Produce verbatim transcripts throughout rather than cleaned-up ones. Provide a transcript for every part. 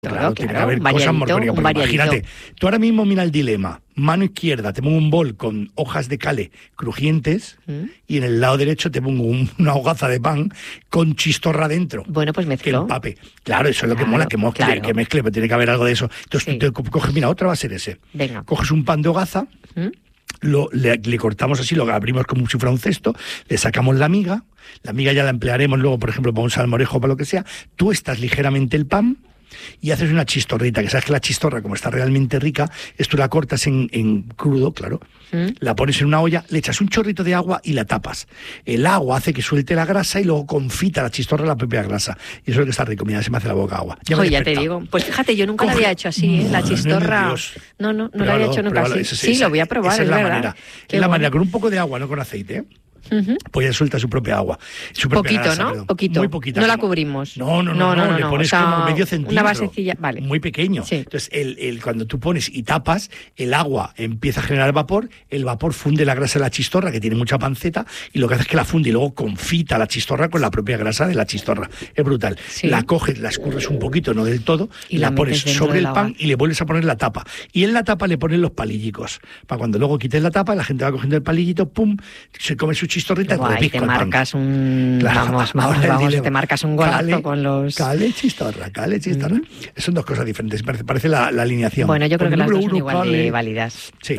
Claro, claro, tiene que haber cosas morcónicas. Imagínate, tú ahora mismo mira el dilema. Mano izquierda te pongo un bol con hojas de cale crujientes ¿Mm? y en el lado derecho te pongo un, una hogaza de pan con chistorra dentro. Bueno, pues mezclo. Que empape. Claro, eso es lo claro, que mola, que mezcle, claro. que mezcle, pero tiene que haber algo de eso. Entonces sí. tú te coges, mira, otra va a ser ese. Venga. Coges un pan de hogaza, ¿Mm? lo, le, le cortamos así, lo abrimos como si fuera un cesto, le sacamos la miga, la miga ya la emplearemos luego, por ejemplo, para un salmorejo o para lo que sea, tú estás ligeramente el pan, y haces una chistorrita, que sabes que la chistorra, como está realmente rica, es tú la cortas en, en crudo, claro, ¿Mm? la pones en una olla, le echas un chorrito de agua y la tapas. El agua hace que suelte la grasa y luego confita la chistorra la propia grasa. Y eso es lo que está rico. Mira, se me hace la boca agua. Ya, Oye, ya te digo. Pues fíjate, yo nunca Coge. lo había hecho así, ¿eh? La chistorra. No, no, no, no la había hecho nunca así. Ese, sí, ese, lo voy a probar, esa es, es la verdad. manera. Qué es la bueno. manera, con un poco de agua, no con aceite, ¿eh? Uh-huh. Pues ya suelta su propia agua. Su propia poquito, grasa, ¿no? Perdón. Poquito. Muy poquita. No la cubrimos. No, no, no, no, no, no le pones o sea, como medio centímetro. Una basecilla, vale. Muy pequeño. Sí. Entonces, el, el, cuando tú pones y tapas, el agua empieza a generar vapor, el vapor funde la grasa de la chistorra, que tiene mucha panceta, y lo que hace es que la funde y luego confita la chistorra con la propia grasa de la chistorra. Es brutal. Sí. La coges, la escurres un poquito, no del todo, y la, la pones sobre el pan y le vuelves a poner la tapa. Y en la tapa le pones los palillicos. Para cuando luego quites la tapa, la gente va cogiendo el palillito, pum, se come su chistorrita Guay, y te marcas un claro, vamos, vamos, vamos te marcas un golazo cale, con los cale chistorra, cale chistorra. Mm. Son dos cosas diferentes, parece, parece la, la alineación. Bueno, yo creo Por que las dos son uno, igual cale. de válidas. Sí.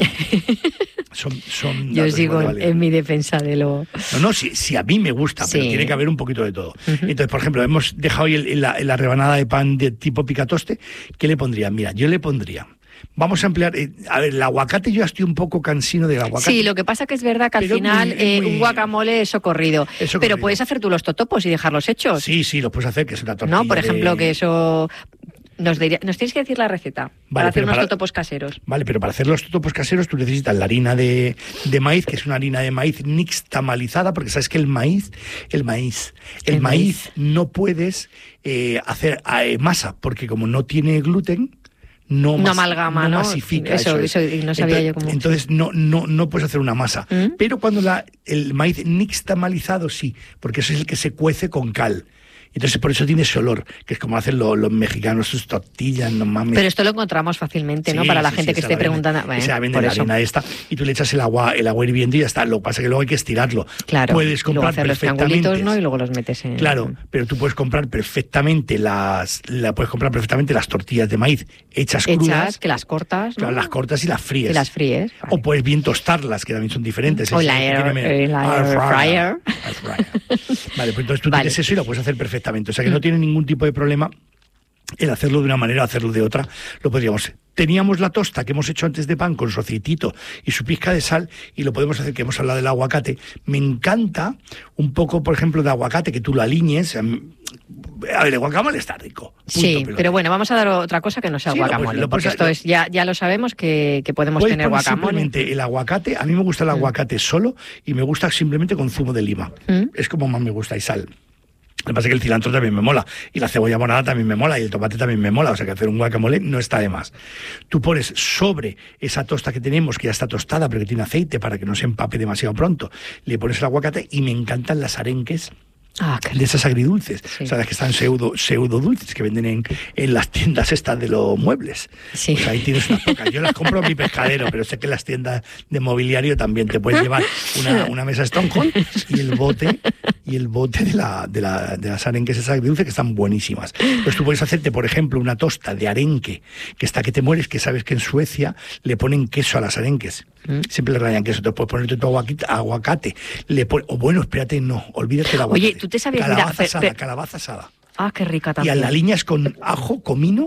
Son, son yo sigo en, en mi defensa de lo... No, no, si, si a mí me gusta, sí. pero tiene que haber un poquito de todo. Uh-huh. Entonces, por ejemplo, hemos dejado hoy el, el, la, la rebanada de pan de tipo picatoste. ¿Qué le pondría? Mira, yo le pondría... Vamos a emplear, eh, a ver, el aguacate yo ya estoy un poco cansino del aguacate. Sí, lo que pasa que es verdad que al final muy, eh, muy, un guacamole es socorrido, es socorrido. Pero puedes hacer tú los totopos y dejarlos hechos. Sí, sí, los puedes hacer, que es una tortilla. No, por ejemplo, de... que eso... Nos, diría, nos tienes que decir la receta vale, para hacer unos para, totopos caseros. Vale, pero para hacer los totopos caseros tú necesitas la harina de, de maíz, que es una harina de maíz nixtamalizada, porque sabes que el maíz, el maíz, el, el maíz, maíz no puedes eh, hacer eh, masa, porque como no tiene gluten... No, no mas, amalgama, no, ¿no? masifica. Eso, eso, eso no sabía entonces, yo cómo. Entonces no, no, no puedes hacer una masa. ¿Mm? Pero cuando la, el maíz nixtamalizado sí, porque eso es el que se cuece con cal. Entonces por eso tiene ese olor, que es como hacen los, los mexicanos, sus tortillas, no mames. Pero esto lo encontramos fácilmente, sí, ¿no? Para la sí, gente sí, que esté preguntando. Bueno, se vende la harina esta y tú le echas el agua, el agua hirviendo y ya está. Lo que pasa es que luego hay que estirarlo. Claro. Puedes comprar y luego hacer los triangulitos, ¿no? Y luego los metes en. Claro, pero tú puedes comprar perfectamente las, la puedes comprar perfectamente las tortillas de maíz hechas, hechas crudas. Que las cortas. Claro, ¿no? las cortas y las fríes. Y las fríes. Vale. O puedes bien tostarlas, que también son diferentes. O la air, air, la air fryer. Air fryer. Vale, pues entonces tú vale. tienes eso y lo puedes hacer perfectamente. O sea que no tiene ningún tipo de problema el hacerlo de una manera o hacerlo de otra, lo podríamos. Teníamos la tosta que hemos hecho antes de pan con su aceitito y su pizca de sal y lo podemos hacer, que hemos hablado del aguacate. Me encanta un poco, por ejemplo, de aguacate, que tú lo alinees. A ver, el guacamole está rico. Punto, sí, pelota. Pero bueno, vamos a dar otra cosa que no sea sí, guacamole, lo, pues, lo porque esto lo, es ya, ya lo sabemos que, que podemos tener guacamole. Simplemente el aguacate, a mí me gusta el aguacate mm. solo y me gusta simplemente con zumo de lima. Mm. Es como más me gusta y sal. Lo que pasa es que el cilantro también me mola, y la cebolla morada también me mola, y el tomate también me mola, o sea que hacer un guacamole no está de más. Tú pones sobre esa tosta que tenemos, que ya está tostada, pero que tiene aceite para que no se empape demasiado pronto, le pones el aguacate, y me encantan las arenques ah, de esas agridulces, sí. O sea, las que están pseudo, pseudo dulces, que venden en, en las tiendas estas de los muebles. Sí. Pues ahí tienes unas pocas. Yo las compro en mi pescadero, pero sé que en las tiendas de mobiliario también te puedes llevar una, una mesa Stonehenge y el bote y el bote de, la, de, la, de las arenques esas agridulces, que están buenísimas. Pues tú puedes hacerte, por ejemplo, una tosta de arenque, que está que te mueres, que sabes que en Suecia le ponen queso a las arenques. ¿Mm? Siempre le rayan queso. Te puedes ponerte tu aguacate, aguacate le pon, o bueno, espérate, no, olvídate del aguacate. Oye, ¿tú te sabías? Calabaza mira, asada, pero, calabaza asada. Ah, qué rica también. Y a la línea es con ajo, comino,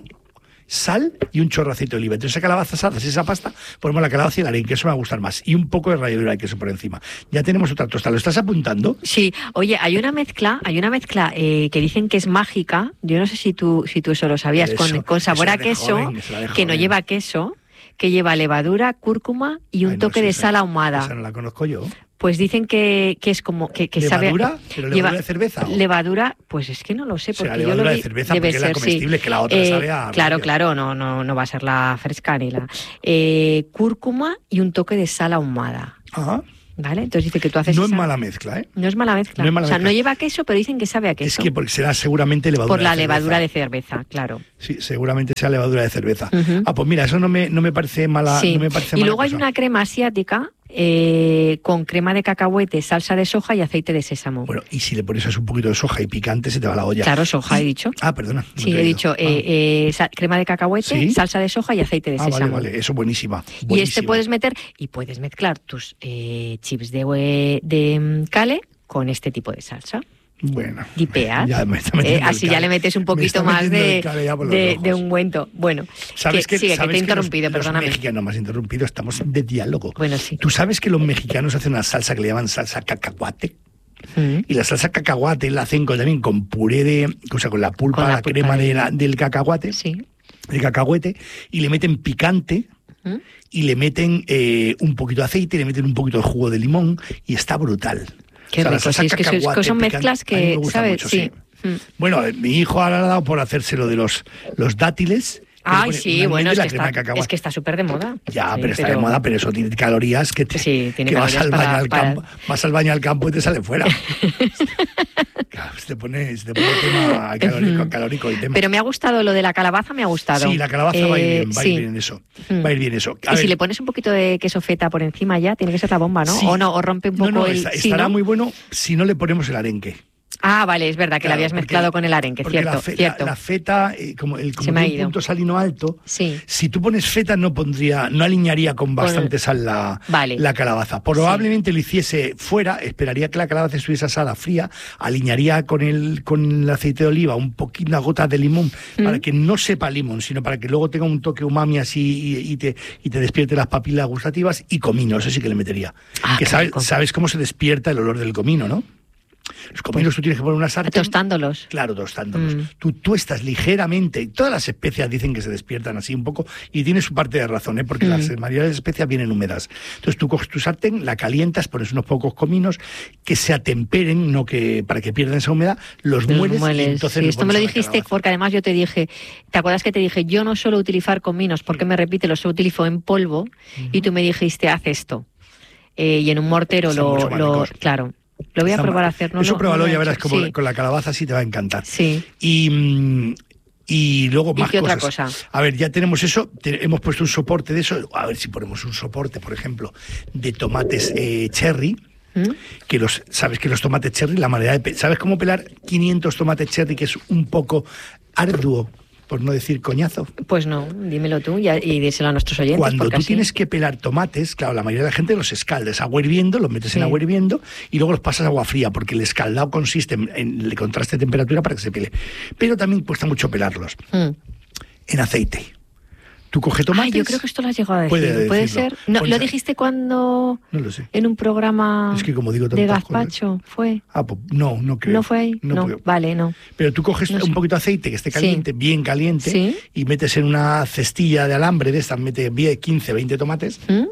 sal y un chorro de aceite de oliva. Entonces esa calabaza asada, esa pasta, ponemos la calabaza y el arenque, eso me va a gustar más. Y un poco de ralladura de queso por encima. Ya tenemos otra tosta. ¿Lo estás apuntando? Sí. Oye, hay una mezcla, hay una mezcla eh, que dicen que es mágica. Yo no sé si tú, si tú eso lo sabías, eso, con, con sabor a queso, joven, que joven. No lleva queso, que lleva levadura, cúrcuma y un Ay, no, toque de esa, sal ahumada. Esa no la conozco yo. Pues dicen que, que es como que, que ¿Levadura? sabe. ¿Pero levadura lleva, de cerveza? ¿O? Levadura, pues es que no lo sé, porque será yo levadura lo vi, de cerveza debe porque ser, es la comestible, sí. que la otra eh, sabe a claro, radio. claro, no, no, no va a ser la fresca ni la. Eh, cúrcuma y un toque de sal ahumada. Ajá. ¿Vale? Entonces dice que tú haces No esa... es mala mezcla, ¿eh? No es mala mezcla. No es mala o sea, mezcla. no lleva queso, pero dicen que sabe a queso. Es que porque será seguramente levadura Por la de cerveza. levadura de cerveza, claro. Sí, seguramente sea levadura de cerveza. Uh-huh. Ah, pues mira, eso no me, no me parece mala, Sí. no me parece Y mala luego hay cosa. una crema asiática eh, con crema de cacahuete, salsa de soja y aceite de sésamo. Bueno, y si le pones eso un poquito de soja y picante, se te va la olla. Claro, soja, y... he dicho. Ah, perdona. No Sí, te he oído. dicho eh, eh, sa- crema de cacahuete, ¿Sí? salsa de soja y aceite de Ah, sésamo. vale, vale, eso buenísima. Y buenísima. este puedes meter, y puedes mezclar tus eh, chips de, hue- de mm, cale con este tipo de salsa. Bueno, Dipeas. ya me está Eh, metiendo el así ya cale. le metes un Me poquito está más metiendo de, el cale ya por los de, ojos. de ungüento. Bueno, ¿Sabes que, que, sigue, que sabes te he que interrumpido, los, los perdóname. mexicanos, no me has interrumpido, estamos de diálogo. Bueno, sí. ¿Tú sabes que los mexicanos hacen una salsa que le llaman salsa cacahuate? Mm. Y la salsa cacahuate la hacen con, también con puré de, o sea, con la pulpa, Con la la, pulpa crema de- de la- del cacahuate, Sí. el cacahuete, y le meten picante, ¿Mm? y le meten eh, un poquito de aceite, y le meten un poquito de jugo de limón, y está brutal. Qué O sea, la rico, salsa sí, es que son- cacahuate son picante, mezclas a mí me que, gusta ¿sabes? mucho, sí. Mm. Bueno, eh, mi hijo ahora le ha dado por hacerse lo de los, los dátiles. que le Ay, pone sí, una bueno, es almendra, que, crema de está, cacahuate. es que está súper de moda. Ya, Sí, pero está de moda, pero eso tiene calorías que, te, Sí, tiene que vas, calorías al baño para- al para- campo, vas al baño al campo y te sale fuera. Claro, se te pone, se te pone tema calórico, calórico el tema. Pero me ha gustado lo de la calabaza, me ha gustado. Sí, la calabaza va a ir Eh, bien, va a sí. ir bien eso. Mm. Va a ir bien eso. A Y ver, si le pones un poquito de queso feta por encima ya, tiene que ser la bomba, ¿no? sí. O no, o rompe un poco no, no, el... está- sí, estará ¿no? muy bueno si no le ponemos el arenque. Ah, vale, es verdad que Claro, la habías porque- mezclado con el arenque, porque cierto, la, fe- cierto. la- la feta, eh, como el como Se me ha tiene un ido. punto salino alto, Sí. si tú pones feta no pondría, no alinearía con bastante sal la, Vale. la calabaza. Probablemente lo hiciese fuera, esperaría que la calabaza estuviese asada fría, alinearía con el, con el aceite de oliva un poquito, una gota de limón, Mm. para que no sepa limón, sino para que luego tenga un toque umami así y, y te, y te despierte las papilas gustativas, y comino, eso sí que le metería. Ah, que qué sabes, rico. sabes cómo se despierta el olor del comino, ¿no? Los cominos tú tienes que poner una sartén. Tostándolos. Claro, tostándolos. Mm. Tú, tú estás ligeramente, todas las especias dicen que se despiertan así un poco, y tiene su parte de razón, ¿eh? Porque Mm. las mayoría de las especias vienen húmedas. Entonces tú coges tu sartén, la calientas, pones unos pocos cominos que se atemperen, no que para que pierdan esa humedad, los Los mueles, y mueles. entonces Sí, le esto me pones lo a la dijiste calabaza. porque además yo te dije, ¿te acuerdas que te dije, yo no suelo utilizar cominos porque me repite, los utilizo en polvo? Y tú me dijiste, haz esto. Eh, y en un mortero Están mucho lo, más lo ricos. claro. Lo voy a Está probar mal. a hacer. No, Eso no, pruébalo, no lo ya he verás hecho. como Sí. con la calabaza sí te va a encantar. Sí. Y, mm, y luego ¿Y más qué otra cosas. cosa? A ver, ya tenemos eso, te- hemos puesto un soporte de eso. A ver si ponemos un soporte, por ejemplo, de tomates eh, cherry. ¿Mm? Que los, sabes que los tomates cherry, la manera de pe- ¿sabes cómo pelar quinientos tomates cherry, que es un poco arduo, por no decir coñazo? Pues no, dímelo tú y, y díselo a nuestros oyentes. Cuando porque tú así- tienes que pelar tomates, claro, la mayoría de la gente los escaldas agua hirviendo, los metes en Sí. agua hirviendo y luego los pasas a agua fría, porque el escaldado consiste en, en el contraste de temperatura para que se pele. Pero también cuesta mucho pelarlos. Mm. En aceite. Tú coges tomates. Ay, yo creo que esto lo has llegado a decir. Puede ¿Puede decirlo. ser? No, Pones ¿lo a- dijiste cuando No lo sé. en un programa Es que como digo de tantas cosas. gazpacho? ¿Fue? Ah, pues no, no creo. ¿No fue ahí? No, porque- vale, no. Pero tú coges No sé. un poquito de aceite que esté caliente, Sí. bien caliente, Sí. y metes en una cestilla de alambre de estas, metes diez, quince, veinte tomates, ¿Mm?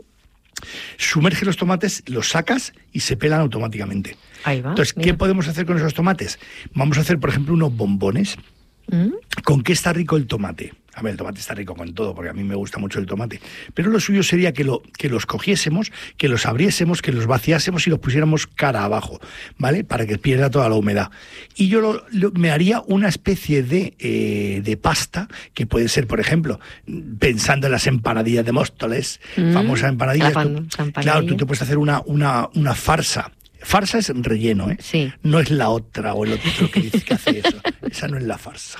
sumerges los tomates, los sacas y se pelan automáticamente. Ahí va. Entonces, ¿qué mira. podemos hacer con esos tomates? Vamos a hacer, por ejemplo, unos bombones. ¿Mm? ¿Con qué está rico el tomate? A ver, el tomate está rico con todo, porque a mí me gusta mucho el tomate. Pero lo suyo sería que, lo, que los cogiésemos, que los abriésemos, que los vaciásemos y los pusiéramos cara abajo, ¿vale? Para que pierda toda la humedad. Y yo lo, lo- me haría una especie de, eh, de pasta, que puede ser, por ejemplo, pensando en las empanadillas de Móstoles, Mm, famosas empanadillas. la tú- famosa empanadilla. claro, tú te puedes hacer una, una, una farsa. Farsa es relleno, ¿eh? Sí. No es la otra o el otro que dice que hace eso. Esa no es la farsa.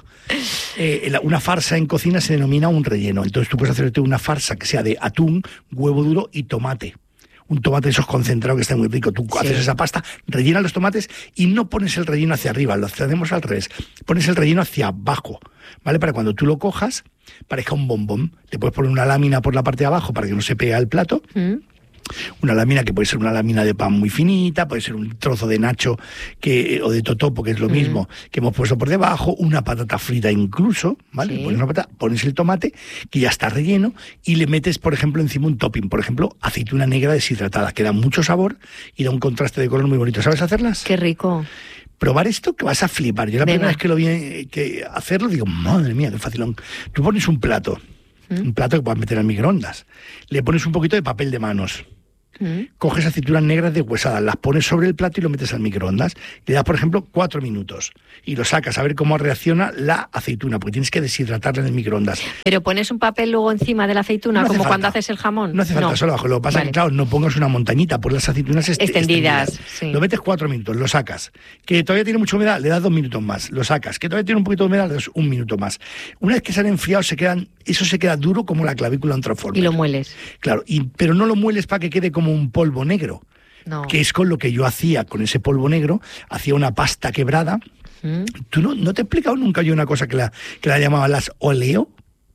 Eh, la- una farsa en cocina se denomina un relleno. Entonces tú puedes hacerte una farsa que sea de atún, huevo duro y tomate. Un tomate de esos concentrados que está muy rico. Tú Sí. haces esa pasta, rellenas los tomates y no pones el relleno hacia arriba, lo hacemos al revés. Pones el relleno hacia abajo, ¿vale? Para cuando tú lo cojas, parezca un bombón. Te puedes poner una lámina por la parte de abajo para que no se pegue al plato. ¿Mm? Una lámina que puede ser una lámina de pan muy finita, puede ser un trozo de nacho que, o de totopo, que es lo mismo, que hemos puesto por debajo, una patata frita incluso, ¿vale? Sí. Pones, una patata, pones el tomate, que ya está relleno, y le metes, por ejemplo, encima un topping, por ejemplo, aceituna negra deshidratada, que da mucho sabor y da un contraste de color muy bonito. ¿Sabes hacerlas? Qué rico. Probar esto que vas a flipar. Yo la Venga. primera vez que lo vi eh, que hacerlo, digo, madre mía, qué facilón. Tú pones un plato, ¿Mm? un plato que puedas meter al microondas, le pones un poquito de papel de manos, Mm. Coges aceitunas negras deshuesadas, las pones sobre el plato y lo metes al microondas. Le das, por ejemplo, cuatro minutos y lo sacas a ver cómo reacciona la aceituna, porque tienes que deshidratarla en el microondas. ¿Pero pones un papel luego encima de la aceituna, no como falta. Cuando haces el jamón? No hace falta, no. Solo abajo. Lo que pasa es vale. que, claro, no pongas una montañita, por las aceitunas est extendidas. extendidas. Sí. Lo metes cuatro minutos, lo sacas. Que todavía tiene mucha humedad, le das dos minutos más. Lo sacas. Que todavía tiene un poquito de humedad, le das un minuto más. Una vez que se han enfriado, se quedan, eso se queda duro como la clavícula de un transformer. Y lo mueles. Claro, y, pero no lo mueles para que quede como un polvo negro. No. Que es con lo que yo hacía con ese polvo negro, hacía una pasta quebrada. ¿Mm? ¿Tú no, no te he explicado nunca yo una cosa que la, que la llamaban las oleo?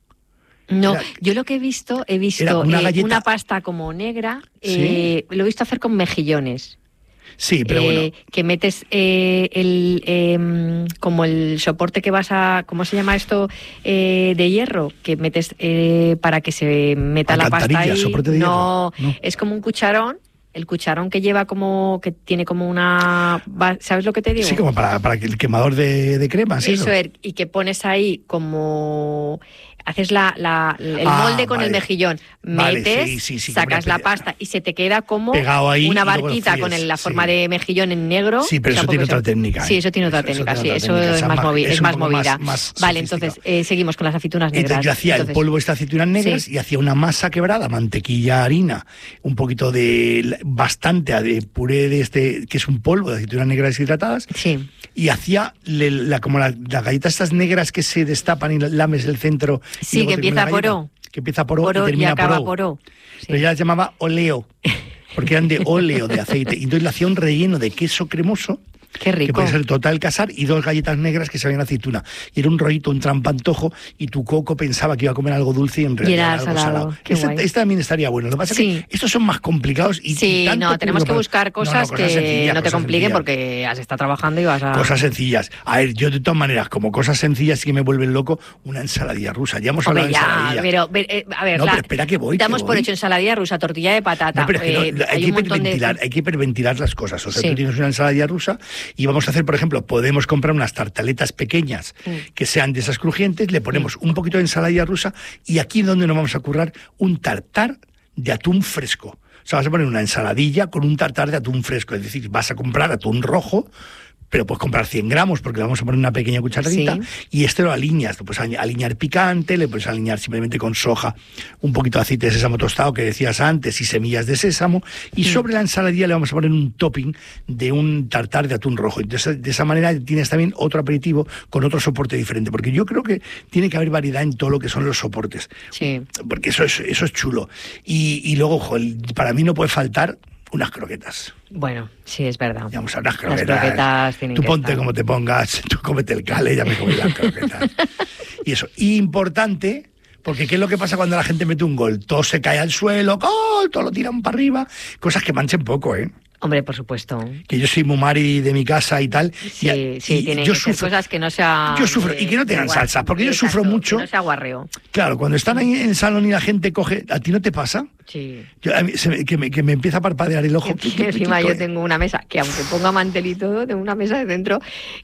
No, era, yo lo que he visto, he visto una, eh, una pasta como negra, ¿sí? eh, lo he visto hacer con mejillones. Sí, pero eh, bueno. Que metes eh, el eh, como el soporte que vas a, ¿cómo se llama esto? Eh, de hierro, que metes eh, para que se meta la pasta ahí. Soporte de no, hierro. No, es como un cucharón. El cucharón que lleva como, que tiene como una, ¿sabes lo que te digo? Sí, como para, para el quemador de, de cremas. Eso, eso es, y que pones ahí como, haces la, la, el ah, molde con vale. el mejillón, vale, metes, sí, sí, sí, sacas la pasta y se te queda como pegado ahí una barquita con el, la forma sí. de mejillón en negro. Sí, pero eso tiene otra técnica. ¿eh? Sí, eso tiene otra eso, técnica, eso sí, eso técnica, es más, movi es más movida. Más, más vale, entonces eh, seguimos con las aceitunas negras. Entonces yo hacía entonces, el polvo de estas aceitunas negras sí. y hacía una masa quebrada, mantequilla, harina, un poquito de, bastante de puré de este, que es un polvo de aceitunas negras deshidratadas. Sí. Y hacía le, la, como las la galletas estas negras que se destapan y lames el centro. Sí, que empieza por O. Que empieza por O, por o y termina y acaba por O. Por o. Sí. Pero ella las llamaba oleo, porque eran de óleo, de aceite. Y entonces le hacía un relleno de queso cremoso. Qué rico. Que puede ser total casar y dos galletas negras que sabían aceituna. Y era un rollito, un trampantojo y tu coco pensaba que iba a comer algo dulce y en realidad y era algo salado. salado. Qué Este, guay. este también estaría bueno. Lo que pasa sí. es que estos son más complicados y sí, y tanto no, tenemos que buscar cosas, no, no, cosas que no te compliquen sencillas. Porque has estado trabajando y vas a... Cosas sencillas. A ver, yo de todas maneras, como cosas sencillas sí que me vuelven loco, una ensaladilla rusa. Ya hemos hablado Hombre, de ya, ensaladilla. Pero, eh, a ver, no, la, pero espera que voy. Damos que por voy. hecho ensaladilla rusa, tortilla de patata. No, pero es que eh, no, hay, hay, que un montón hiperventilar, de... hay que hiperventilar las cosas. O sea, sí. tú tienes una ensaladilla rusa y vamos a hacer, por ejemplo, podemos comprar unas tartaletas pequeñas mm. que sean de esas crujientes, le ponemos mm. un poquito de ensaladilla rusa y aquí es donde nos vamos a currar un tartar de atún fresco. O sea, vas a poner una ensaladilla con un tartar de atún fresco, es decir, vas a comprar atún rojo, pero puedes comprar cien gramos porque le vamos a poner una pequeña cucharadita sí. y este lo alineas, lo puedes alinear picante, le puedes alinear simplemente con soja, un poquito de aceite de sésamo tostado que decías antes y semillas de sésamo y sí. sobre la ensaladilla le vamos a poner un topping de un tartar de atún rojo. Entonces de esa manera tienes también otro aperitivo con otro soporte diferente, porque yo creo que tiene que haber variedad en todo lo que son los soportes, sí. porque eso es, eso es chulo. Y, y luego, ojo, para mí no puede faltar unas croquetas. Bueno, sí, es verdad. Vamos a unas croquetas. Las croquetas tienen tú que ponte estar. Como te pongas, tú cómete el cale, ya me comí las croquetas. Y eso. Y importante, porque ¿qué es lo que pasa cuando la gente mete un gol? Todo se cae al suelo, ¡gol! Todo lo tiran para arriba. Cosas que manchen poco, ¿eh? Hombre, por supuesto. Que yo soy mumari de mi casa y tal. Sí, y, sí, y tienen yo que sufro, ser cosas que no sean... Yo sufro, y que no tengan salsa, porque yo sufro mucho... Que no sea guarreo. Claro, cuando están ahí en el salón y la gente coge... ¿A ti no te pasa? Sí. Yo, a mí, se me, que, me, que me empieza a parpadear el ojo. Y encima yo tengo una mesa, que aunque ponga mantel y todo, tengo una mesa de dentro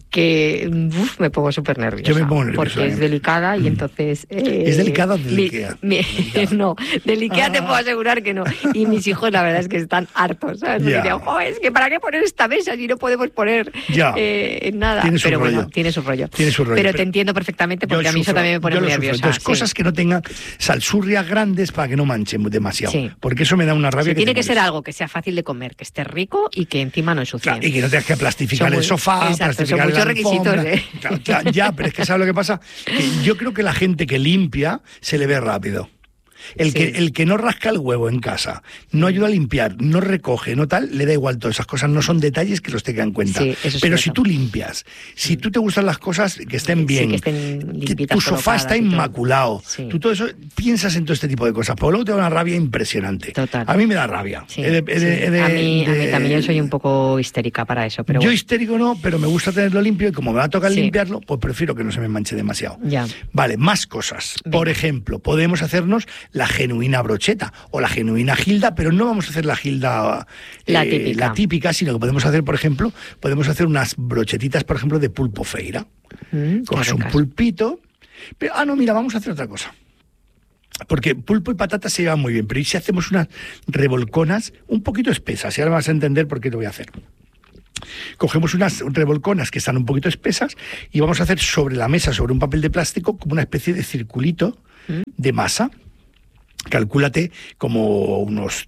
que uf, me pongo súper nerviosa. Yo me pongo nerviosa. Porque ¿eh? es delicada y entonces... Eh, ¿Es delicada o de Ikea? Mi, no, de Ikea ah. te puedo asegurar que no. Y mis hijos la verdad es que están hartos, ¿sabes? Yeah. Me dicen, oh, es que ¿para qué poner esta mesa si no podemos poner yeah. eh, nada? Tiene su pero rollo. Bueno, tiene su rollo. Tiene su rollo. Pero, pero te entiendo perfectamente porque a mí sufro, eso también me pone muy nerviosa. Entonces, sí. cosas que no tengan salsurrias grandes para que no manchen demasiado. Sí. Porque eso me da una rabia. Sí, que tiene que molesta. ser algo que sea fácil de comer, que esté rico y que encima no ensucie. Claro, y que no tengas que plastificar muy, el sofá, exacto, plastificar son muchos la alfombra. requisitos, ¿eh? Claro, claro, ya, pero es que ¿sabes lo que pasa? Que yo creo que la gente que limpia se le ve rápido. El, sí. que, el que no rasca el huevo en casa, no ayuda a limpiar, no recoge, no tal, le da igual. Todas esas cosas no son detalles que los tenga en cuenta. Sí, eso es pero cierto. Si tú limpias, si tú te gustan las cosas que estén bien, sí, que estén limpitas, tu sofá está inmaculado, sí. tú todo eso, piensas en todo este tipo de cosas, pero luego te da una rabia impresionante. Total. A mí me da rabia. Sí, he de, he de, sí. he de, a, mí, de, a mí también yo soy un poco histérica para eso. Pero yo bueno. histérico no, pero me gusta tenerlo limpio y como me va a tocar sí. limpiarlo, pues prefiero que no se me manche demasiado. Ya. Vale, más cosas. Venga. Por ejemplo, podemos hacernos la genuina brocheta o la genuina gilda, pero no vamos a hacer la gilda eh, la, típica. la típica, sino que podemos hacer, por ejemplo, podemos hacer unas brochetitas, por ejemplo, de pulpo feira. Mm, Coges un pulpito, pero, ah, no, mira, vamos a hacer otra cosa. Porque pulpo y patata se llevan muy bien, pero ¿y si hacemos unas revolconas un poquito espesas? Y ahora vas a entender por qué te voy a hacer. Cogemos unas revolconas que están un poquito espesas y vamos a hacer sobre la mesa, sobre un papel de plástico, como una especie de circulito ¿Mm? de masa. Calcúlate como unos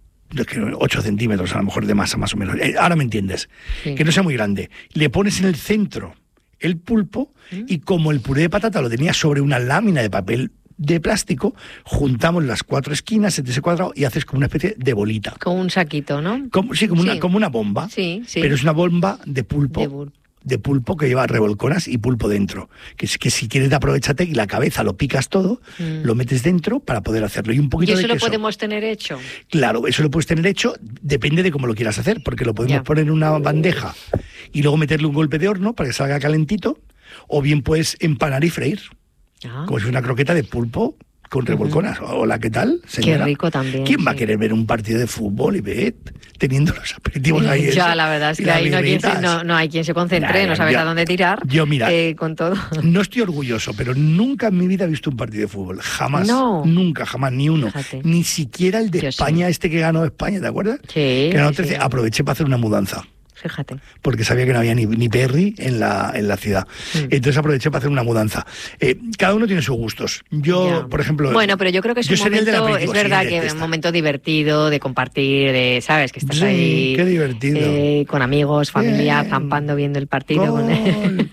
ocho centímetros a lo mejor de masa, más o menos. Eh, ahora me entiendes. Sí. Que no sea muy grande. Le pones en el centro el pulpo ¿Mm? y como el puré de patata lo tenía sobre una lámina de papel de plástico, juntamos las cuatro esquinas de ese cuadrado y haces como una especie de bolita. Como un saquito, ¿no? Como, sí, como, sí. Una, como una bomba. Sí, sí. Pero es una bomba de pulpo. De bul- de pulpo que lleva revolconas y pulpo dentro. Que es que si quieres aprovechate y la cabeza lo picas todo, mm. lo metes dentro para poder hacerlo. Y un poquito ¿Y eso de lo queso. podemos tener hecho? Claro, eso lo puedes tener hecho, depende de cómo lo quieras hacer, porque lo podemos ya. poner en una bandeja y luego meterle un golpe de horno para que salga calentito, o bien puedes empanar y freír. Ah. Como si fuera una croqueta de pulpo con revolconas. Uh-huh. Hola, ¿qué tal, señora? Qué rico también. ¿Quién sí. va a querer ver un partido de fútbol y ver teniendo los aperitivos ahí? Ya, eso, la verdad es que ahí no, quien se, no, no hay quien se concentre, nah, no sabes yo, a dónde tirar. Yo, mira, eh, con todo. No estoy orgulloso, pero nunca en mi vida he visto un partido de fútbol. Jamás. No. Nunca, jamás, ni uno. Fíjate. Ni siquiera el de yo España, sí. este que ganó España, ¿te acuerdas? Sí. Que ganó sí. Aproveché para hacer una mudanza. Fíjate. Porque sabía que no había ni, ni Perry en la, en la ciudad. Mm. Entonces aproveché para hacer una mudanza. Eh, cada uno tiene sus gustos. Yo, ya. por ejemplo... Bueno, pero yo creo que es un momento... Es verdad que es un momento divertido de compartir, de, ¿sabes? Que estás sí, ahí... qué divertido. Eh, con amigos, familia, Bien. zampando, viendo el partido. Con él.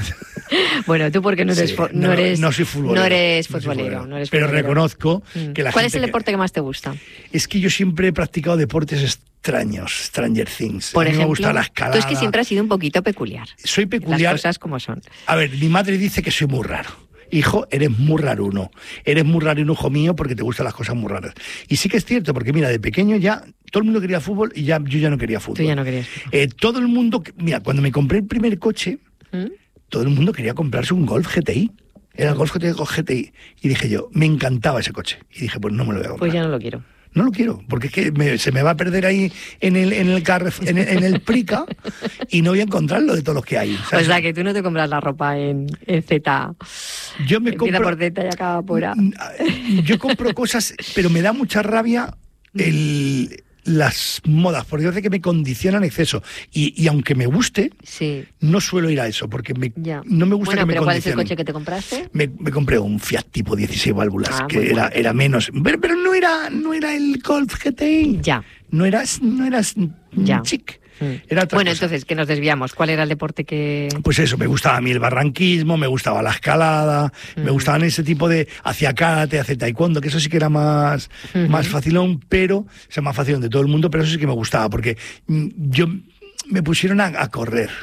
Bueno, tú porque no eres, sí, no, no eres, no soy futbolero, no eres no futbolero, futbolero. No eres pero futbolero. reconozco mm. que la ¿Cuál gente es el deporte que más te gusta? Es que yo siempre he practicado deportes extraños, Stranger Things. Por a mí ejemplo, me gusta la escalada. Tú es que siempre has sido un poquito peculiar. Soy peculiar. Las cosas como son. A ver, mi madre dice que soy muy raro. Hijo, eres muy raruno. Eres muy raruno, hijo mío, porque te gustan las cosas muy raras. Y sí que es cierto, porque mira, de pequeño ya todo el mundo quería fútbol y ya yo ya no quería fútbol. Tú ya no querías. Eh, todo el mundo, mira, cuando me compré el primer coche, ¿Mm? todo el mundo quería comprarse un Golf G T I. Era el Golf G T I. Y dije yo, me encantaba ese coche. Y dije, pues no me lo voy a comprar. Pues ya no lo quiero. No lo quiero, porque es que me, se me va a perder ahí en el en el, Carref, en el, en el Prica y no voy a encontrarlo de todos los que hay. ¿Sabes? O sea, que tú no te compras la ropa en, en Z. Yo me Empieza compro... por Z y acaba por A. Yo compro cosas, pero me da mucha rabia el... las modas, porque yo sé que me condicionan exceso. Y, y aunque me guste, sí. no suelo ir a eso, porque me, ya. no me gusta bueno, que me pero ¿cuál es el condicionen. coche que te compraste? Me, me compré un Fiat tipo dieciséis válvulas, ah, que era, bueno. era menos. Pero, pero no era no era el Golf G T I. Ya. No eras, no eras ya. chic. Era otra bueno, cosa. Entonces, que nos desviamos. ¿Cuál era el deporte que...? Pues eso, me gustaba a mí el barranquismo, me gustaba la escalada, mm. me gustaban ese tipo de... Hacía karate, hacía taekwondo, que eso sí que era más, mm-hmm. más facilón, pero... O sea, más facilón de todo el mundo, pero eso sí que me gustaba, porque yo me pusieron a, a correr.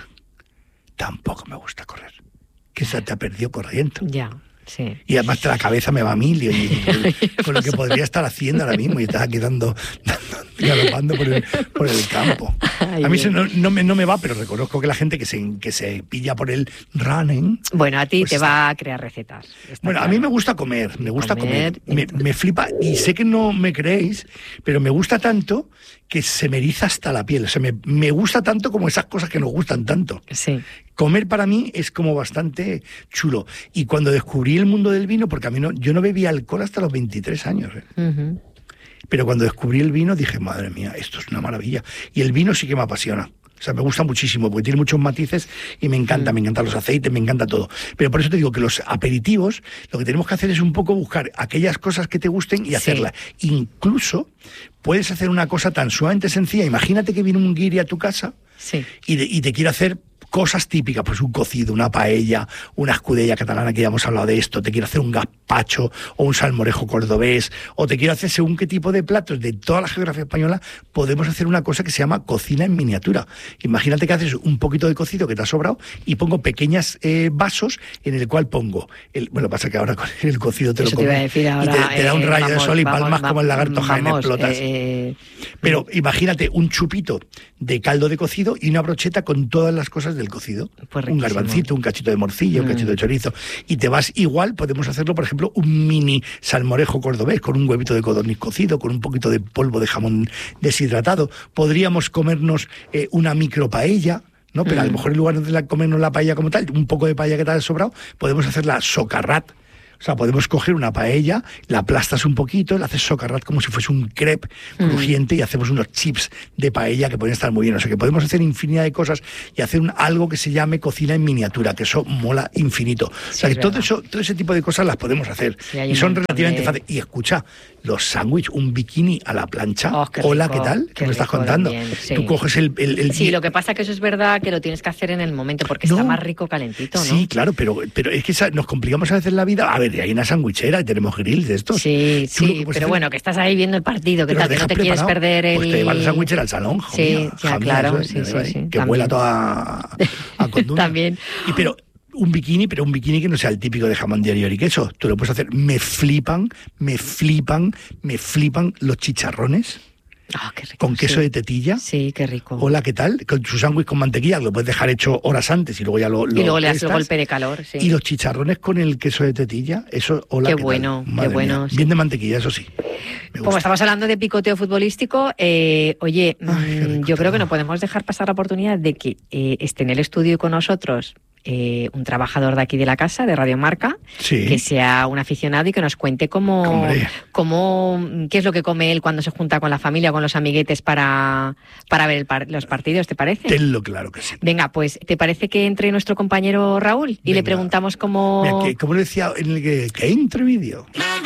Tampoco me gusta correr. Que se te ha perdido corriendo. Ya. Sí. Y además la cabeza me va a mil y, y, y, con lo que podría estar haciendo ahora mismo y estás aquí dando, dando galopando por el, por el campo. Ay, a mí eso no, no, me, no me va, pero reconozco que la gente que se, que se pilla por el running... Bueno, a ti pues te está... va a crear recetas. Bueno, claro. a mí me gusta comer, me gusta comer. comer. Me, me flipa, y sé que no me creéis, pero me gusta tanto que se me eriza hasta la piel. O sea, me, me gusta tanto como esas cosas que nos gustan tanto. Sí. Comer para mí es como bastante chulo. Y cuando descubrí el mundo del vino, porque a mí no, yo no bebía alcohol hasta los veintitrés años. ¿eh? Uh-huh. Pero cuando descubrí el vino dije, madre mía, esto es una maravilla. Y el vino sí que me apasiona. O sea, me gusta muchísimo porque tiene muchos matices y me encanta, mm. me encantan los aceites, me encanta todo. Pero por eso te digo que los aperitivos, lo que tenemos que hacer es un poco buscar aquellas cosas que te gusten y sí. hacerlas. Incluso puedes hacer una cosa tan sumamente sencilla. Imagínate que viene un guiri a tu casa sí. y, de, y te quiere hacer cosas típicas, pues un cocido, una paella, una escudella catalana, que ya hemos hablado de esto, te quiero hacer un gazpacho o un salmorejo cordobés, o te quiero hacer según qué tipo de platos de toda la geografía española, podemos hacer una cosa que se llama cocina en miniatura. Imagínate que haces un poquito de cocido que te ha sobrado y pongo pequeños eh, vasos en el cual pongo, el, bueno, pasa que ahora con el cocido te Eso lo comes te iba a decir ahora, y te, te da un eh, rayo vamos, de sol y vamos, palmas vamos, como el lagarto Jaén, explotas. Eh, Pero imagínate un chupito de caldo de cocido y una brocheta con todas las cosas del cocido. Pues un garbancito, un cachito de morcilla, mm. un cachito de chorizo. Y te vas igual, podemos hacerlo, por ejemplo, un mini salmorejo cordobés con un huevito de codorniz cocido, con un poquito de polvo de jamón deshidratado. Podríamos comernos eh, una micro paella, ¿no? Pero mm. a lo mejor en lugar de la, comernos la paella como tal, un poco de paella que te haya sobrado, podemos hacer la socarrat. O sea, podemos coger una paella, la aplastas un poquito, la haces socarrat como si fuese un crepe crujiente mm. y hacemos unos chips de paella que pueden estar muy bien. O sea, que podemos hacer infinidad de cosas y hacer un, algo que se llame cocina en miniatura, que eso mola infinito. Sí, o sea, que todo, eso, todo ese tipo de cosas las podemos hacer. Sí, y son relativamente de... fáciles. Y escucha, los sándwiches, un bikini a la plancha. Oh, qué Hola, rico, ¿qué tal? ¿Qué, ¿Qué me estás contando? También, sí. Tú coges el, el, el... Sí, lo que pasa es que eso es verdad que lo tienes que hacer en el momento, porque no, está más rico calentito, ¿no? Sí, claro, pero, pero es que esa, nos complicamos a veces la vida. A ver, hay una sandwichera y tenemos grills de estos. Sí, sí, pero hacer... bueno, que estás ahí viendo el partido, que, tal, que no te preparado. Quieres perder el... Pues te llevas la sandwichera al salón, sí, mía, ya, jamía, claro, sí, sí, sí, que también. Huela toda a, a conduna. También. Y pero... un bikini, pero un bikini que no sea el típico de jamón de york y queso. Tú lo puedes hacer. Me flipan, me flipan, me flipan los chicharrones. Oh, qué rico, con queso sí. de tetilla. Sí, qué rico. Hola, ¿qué tal? Con su sándwich con mantequilla, lo puedes dejar hecho horas antes y luego ya lo... lo y luego le das el golpe de calor, sí. Y los chicharrones con el queso de tetilla, eso, hola, qué, ¿qué bueno, tal? Madre qué bueno. Mía. Sí. Bien de mantequilla, eso sí. Como estamos hablando de picoteo futbolístico, eh, oye, Ay, yo creo que no podemos dejar pasar la oportunidad de que eh, esté en el estudio con nosotros Eh, un trabajador de aquí de la casa, de Radio Marca, sí. que sea un aficionado y que nos cuente cómo, cómo, qué es lo que come él cuando se junta con la familia, con los amiguetes para, para ver el par, los partidos, ¿te parece? Tenlo claro que sí. Venga, pues, ¿te parece que entre nuestro compañero Raúl y Venga. Le preguntamos cómo... Mira, que, como le decía, en el que, que entre vídeo.